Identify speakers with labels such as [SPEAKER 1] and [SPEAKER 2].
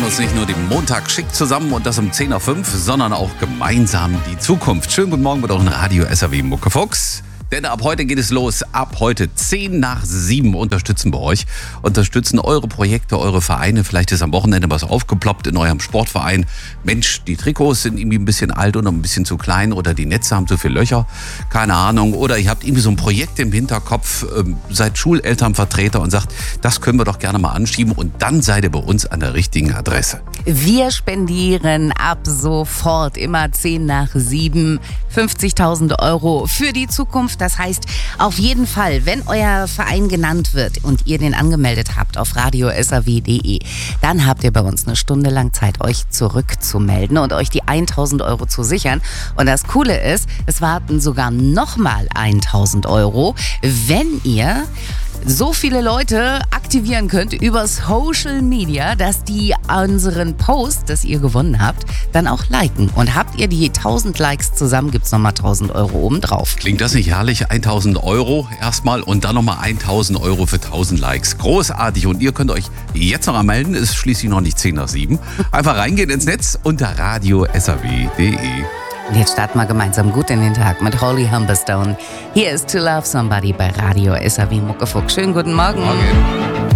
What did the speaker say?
[SPEAKER 1] uns nicht nur den Montag schick zusammen und das um 10 nach 5, sondern auch gemeinsam die Zukunft. Schönen guten Morgen mit euren Radio SAW Muckefuchs. Denn ab heute geht es los. Ab heute 10 nach 7 unterstützen wir euch. Unterstützen eure Projekte, eure Vereine. Vielleicht ist am Wochenende was aufgeploppt in eurem Sportverein. Mensch, die Trikots sind irgendwie ein bisschen alt oder ein bisschen zu klein oder die Netze haben zu viele Löcher. Keine Ahnung. Oder ihr habt irgendwie so ein Projekt im Hinterkopf, seid Schulelternvertreter und sagt, das können wir doch gerne mal anschieben. Und dann seid ihr bei uns an der richtigen Adresse.
[SPEAKER 2] Wir spendieren ab sofort immer 10 nach 7 50.000 Euro für die Zukunft. Das heißt, auf jeden Fall, wenn euer Verein genannt wird und ihr den angemeldet habt auf radiosaw.de, dann habt ihr bei uns eine Stunde lang Zeit, euch zurückzumelden und euch die 1.000 Euro zu sichern. Und das Coole ist, es warten sogar nochmal 1.000 Euro, wenn ihr so viele Leute aktivieren könnt über Social Media, dass die unseren Post, das ihr gewonnen habt, dann auch liken. Und habt ihr die 1.000 Likes zusammen, gibt's nochmal 1.000 Euro obendrauf.
[SPEAKER 1] Klingt das nicht herrlich? 1.000 Euro erstmal und dann nochmal 1.000 Euro für 1.000 Likes. Großartig. Und ihr könnt euch jetzt noch anmelden, ist schließlich noch nicht 10 nach 7. Einfach reingehen ins Netz unter radiosaw.de.
[SPEAKER 2] Und jetzt starten wir gemeinsam gut in den Tag mit Holly Humberstone. Hier ist To Love Somebody bei Radio SAW Muckefuchs. Schönen guten Morgen.
[SPEAKER 1] Morgen.